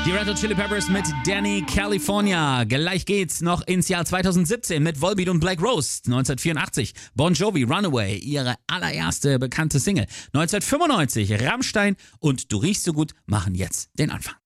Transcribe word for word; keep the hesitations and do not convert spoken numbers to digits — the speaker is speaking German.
Die Red Hot Chili Peppers mit Danny California. Gleich geht's noch ins Jahr zweitausendsiebzehn mit Volbeat und Black Rose. neunzehnhundertvierundachtzig Bon Jovi, Runaway, ihre allererste bekannte Single. neunzehnhundertfünfundneunzig Rammstein und Du riechst so gut machen jetzt den Anfang.